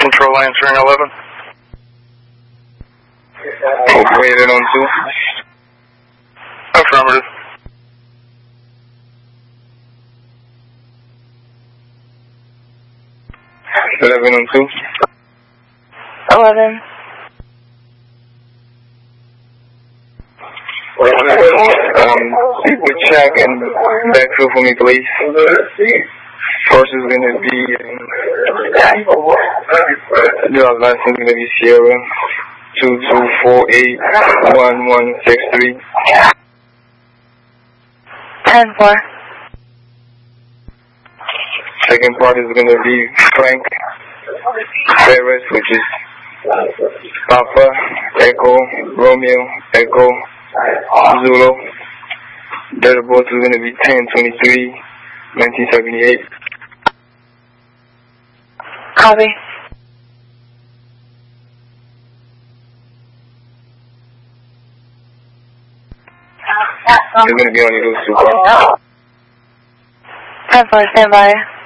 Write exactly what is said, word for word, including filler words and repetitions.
Control answering eleven. Operated on two. Affirmative. eleven on two. eleven. Um, people check and backfill for me, please. First is going to be, your license is going to be Sierra two two four eight one one six three. ten four. Second part is going to be Frank Ferris, which is Papa Echo Romeo Echo Zulu. The other boat is going to be ten twenty-three nineteen seventy-eight. Copy. It's going to be on your two car. ten four, stand by.